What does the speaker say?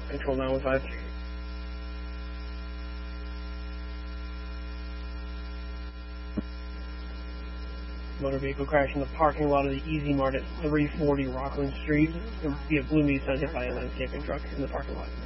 Control 915. Motor vehicle crash in the parking lot of the Easy Mart at 340 Rockland Street. There will be a blue Nissan hit by a landscaping truck in the parking lot.